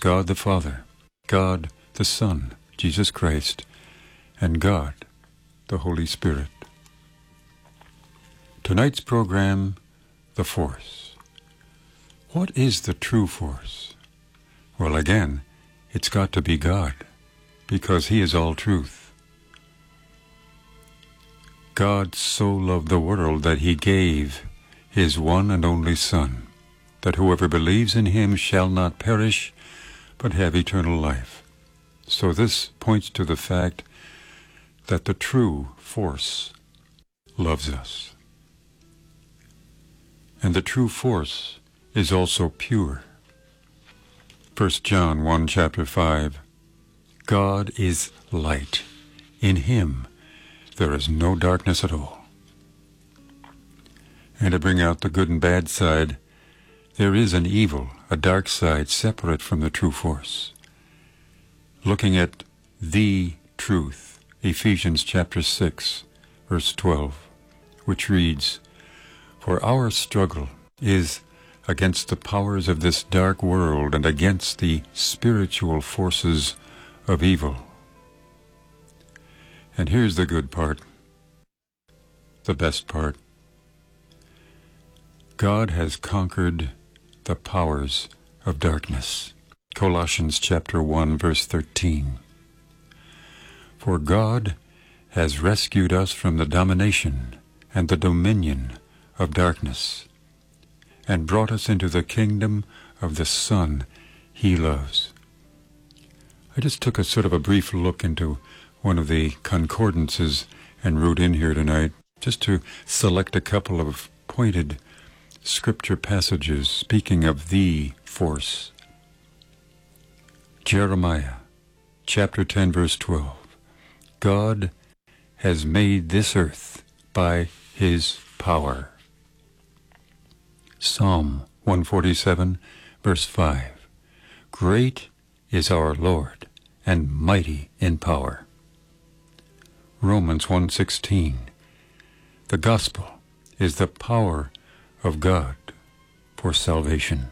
God the Father, God the Son, Jesus Christ, and God the Holy Spirit. Tonight's program, The Force. What is the true force? Well, again, it's got to be God, because He is all truth. God so loved the world that He gave His one and only Son, that whoever believes in Him shall not perish, but have eternal life. So this points to the fact that the true force loves us. And the true force is also pure. 1 John 1, chapter 5, God is light. In Him there is no darkness at all. And to bring out the good and bad side, there is an evil, a dark side separate from the true force. Looking at the truth, Ephesians chapter 6, verse 12, which reads, For our struggle is against the powers of this dark world and against the spiritual forces of evil. And here's the good part, the best part. God has conquered the powers of darkness. Colossians chapter 1, verse 13. For God has rescued us from the domination and the dominion of darkness, and brought us into the kingdom of the Son He loves. I just took a sort of a brief look into one of the concordances and wrote in here tonight, just to select a couple of pointed scripture passages speaking of the force. Jeremiah chapter 10, verse 12. God has made this earth by His power. Psalm 147, verse 5. Great is our Lord, and mighty in power. Romans 1:16. The gospel is the power of God for salvation.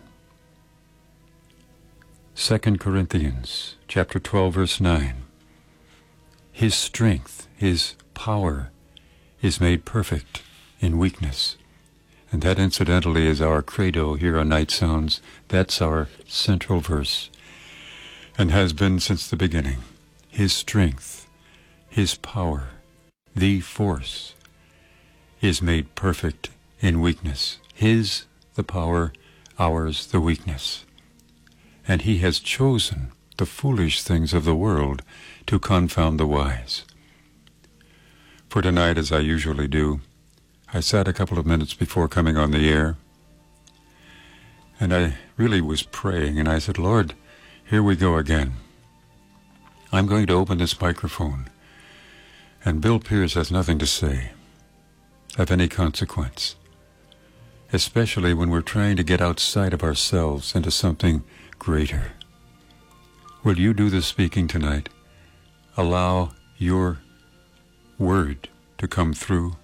2 Corinthians chapter 12, verse 9. His strength, His power, is made perfect in weakness. And that incidentally is our credo here on Night Sounds. That's our central verse, and has been since the beginning. His strength, His power, the force, is made perfect in weakness. His the power, ours the weakness. And He has chosen the foolish things of the world to confound the wise. For tonight, as I usually do, I sat a couple of minutes before coming on the air, and I really was praying, and I said, Lord, here we go again. I'm going to open this microphone, and Bill Pierce has nothing to say of any consequence, especially when we're trying to get outside of ourselves into something greater. Will you do the speaking tonight? Allow your word to come through.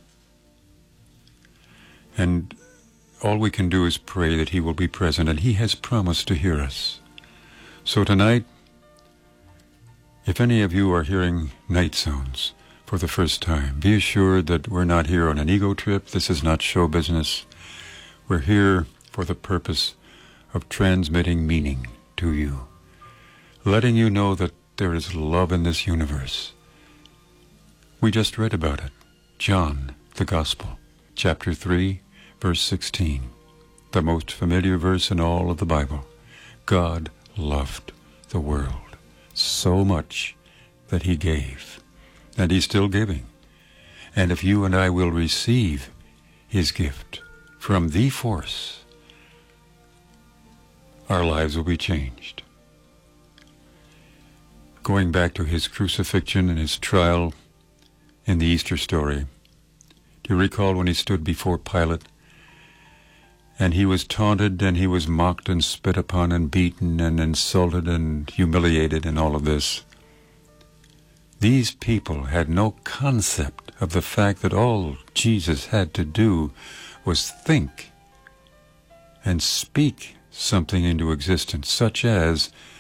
And all we can do is pray that He will be present, and He has promised to hear us. So tonight, if any of you are hearing Night Sounds for the first time, be assured that we're not here on an ego trip. This is not show business. We're here for the purpose of transmitting meaning to you, letting you know that there is love in this universe. We just read about it. John, the Gospel, chapter 3, verse 16, the most familiar verse in all of the Bible. God loved the world so much that He gave, and He's still giving. And if you and I will receive His gift from the force, our lives will be changed. Going back to His crucifixion and His trial in the Easter story, do you recall when He stood before Pilate, and He was taunted, and He was mocked and spit upon and beaten and insulted and humiliated and all of this? These people had no concept of the fact that all Jesus had to do was think and speak something into existence, such as